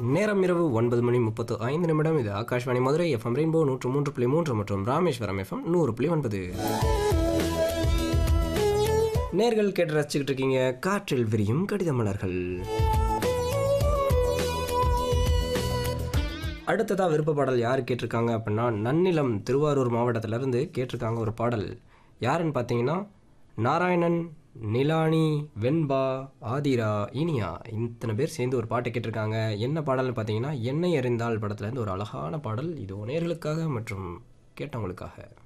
நேரம் இரவு 9:35 இது ஆகாஷ்வாணி மதுரை எஃப்எம் ரெயின்போ 103.3 மற்றும் ராமேஸ்வரம் எஃப்எம் 100.9. நேர்கள் கேட்டு ரசிச்சுக்கிட்டு இருக்கீங்க காற்றில் விரியும் கடித மலர்கள். அடுத்ததா விருப்ப பாடல் யார் கேட்டிருக்காங்க அப்படின்னா, நன்னிலம் திருவாரூர் மாவட்டத்திலேருந்து கேட்டிருக்காங்க ஒரு பாடல். யாருன்னு பார்த்தீங்கன்னா, நாராயணன், நிலானி, வெண்பா, ஆதிரா, இனியா இத்தனை பேர் சேர்ந்து ஒரு பாட்டை கேட்டிருக்காங்க. என்ன பாடல்னு பார்த்தீங்கன்னா, என்னை அறிந்தால் படத்துலேருந்து ஒரு அழகான பாடல். இது நேயர்களுக்காக மற்றும் கேட்டவங்களுக்காக.